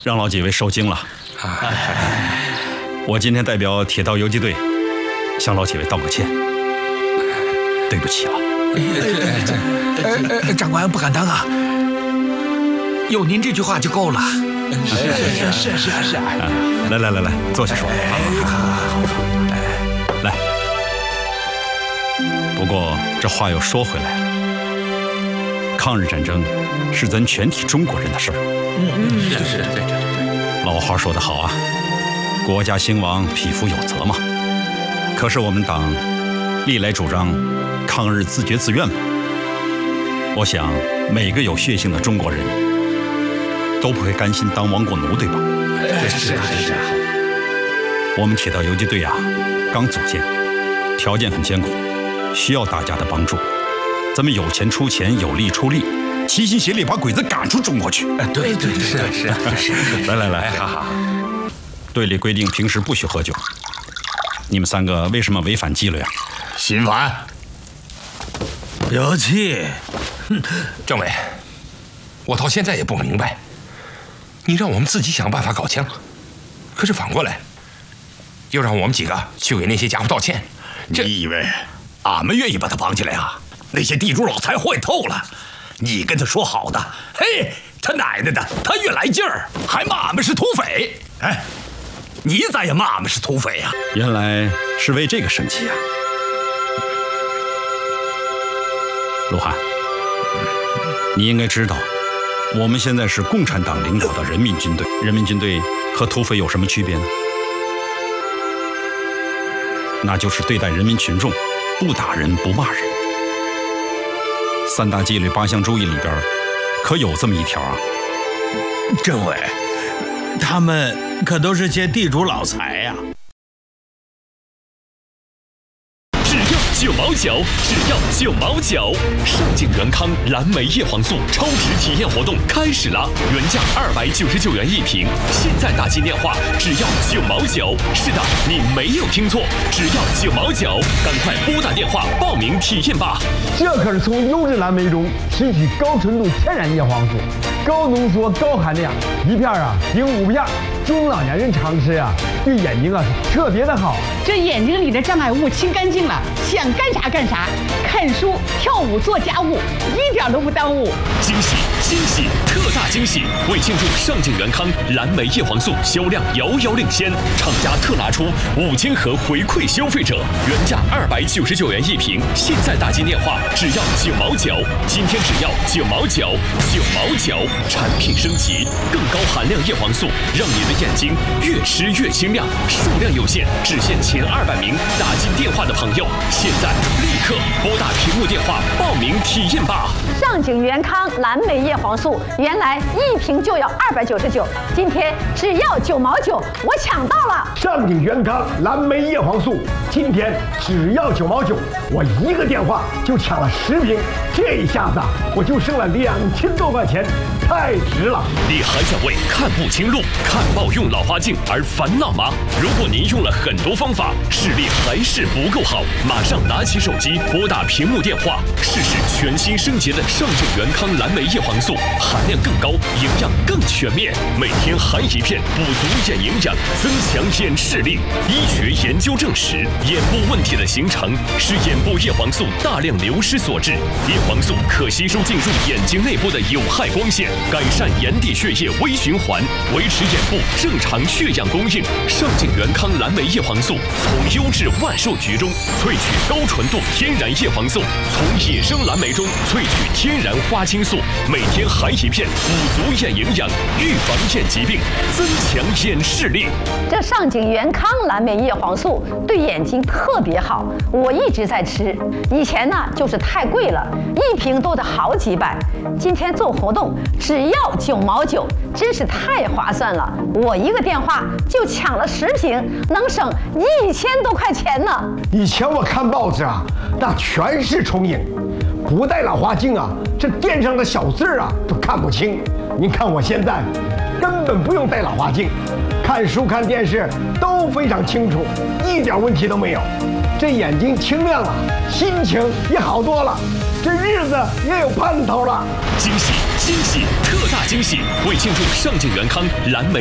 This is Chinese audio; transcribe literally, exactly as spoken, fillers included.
让老几位受惊了。我今天代表铁道游击队向老几位道个歉，对不起了。 呃，长官不敢当啊，有您这句话就够了。 是是是是是。 来来来来，坐下说。 好好好。 来。不过这话又说回来了，抗日战争是咱全体中国人的事儿。 嗯嗯，是是对对对。 老话说得好啊，国家兴亡，匹夫有责嘛。可是我们党历来主张抗日自觉自愿嘛。我想每个有血性的中国人都不会甘心当亡国奴，对吧？ 是是是。 我们铁道游击队啊，刚组建，条件很艰苦，需要大家的帮助。咱们有钱出钱，有力出力，齐心协力把鬼子赶出中国去。 对对对，是是是。 来来来，哈哈。队里规定平时不许喝酒，你们三个为什么违反纪律啊？ 心烦。 有气。 政委，我到现在也不明白，你让我们自己想办法搞枪，可是反过来又让我们几个去给那些家伙道歉。 这你以为俺们愿意把他绑起来啊？那些地主老财坏透了，你跟他说好的，嘿，他奶奶的，他越来劲儿，还骂俺们是土匪。哎，你咋也骂俺们是土匪呀？ 原来是为这个生气啊！陆汉，你应该知道，我们现在是共产党领导的人民军队。人民军队和土匪有什么区别呢？那就是对待人民群众，不打人不骂人。三大纪律八项注意里边，可有这么一条啊。 政委，他们可都是些地主老财呀、啊。 九毛九，只要九毛九！上镜元康蓝莓叶黄素超值体验活动开始了，原价二百九十九元一瓶，现在打进电话只要九毛九。是的，你没有听错，只要九毛九，赶快拨打电话报名体验吧！ 这可是从优质蓝莓中提取高纯度天然叶黄素，高浓缩高含量，一片啊顶五片，中老年人常吃啊，对眼睛啊是特别的好。 这眼睛里的障碍物清干净了，想干啥干啥，看书、跳舞、做家务，一点都不耽误。 惊喜惊喜，特大惊喜！为庆祝上镜元康蓝莓叶黄素销量遥遥领先，厂家特拿出五千盒回馈消费者，原价二百九十九元一瓶，现在打进电话只要九毛九，今天只要九毛九，九毛九，产品升级，更高含量叶黄素，让你的眼睛越吃越清亮。数量有限，只限前二百名打进电话的朋友，现在立刻拨打屏幕电话报名体验吧！ 上景元康蓝莓叶黄素原来一瓶就要二百九十九，今天只要九毛九，我抢到了！ 上景元康蓝莓叶黄素今天只要九毛九，我一个电话就抢了十瓶，这一下子我就剩了两千多块钱，太值了！ 你还在为看不清路、看报用老花镜而烦恼吗？如果您用了很多方法，视力还是不够好，马上拿起手机拨打屏幕电话，试试全新升级的上镜元康蓝莓叶黄素，含量更高，营养更全面，每天含一片，补足眼营养，增强眼视力。医学研究证实，眼部问题的形成是眼部叶黄素大量流失所致。叶黄素可吸收进入眼睛内部的有害光线，改善眼底血液微循环，维持眼部正常血氧供应。上镜元康蓝莓叶黄素从优质万寿菊中萃取高纯度天然叶黄素，从野生蓝莓中萃取天然花青素，每天含一片，补足眼营养，预防眼疾病，增强眼视力。 这上景元康蓝莓叶黄素对眼睛特别好，我一直在吃。以前呢就是太贵了，一瓶都得好几百。今天做活动只要九毛九，真是太划算了。我一个电话就抢了十瓶，能省一千多块钱呢。 以前我看报纸啊，那全是重影，不戴老花镜啊，这电上的小字啊都看不清。您看我现在根本不用戴老花镜，看书看电视都非常清楚，一点问题都没有。这眼睛清亮了，心情也好多了。 这日子也有盼头了。 惊喜惊喜特大惊喜！为庆祝上镜元康蓝莓